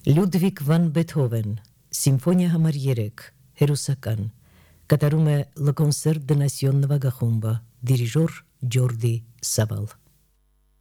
Լյուդվիգ վան Բեթհովեն, Սիմֆոնիա համար 3, հերոսական, կատարում է Le Concert de Nation նվագախումբը, դիրիժոր Ջորդի Սավալ։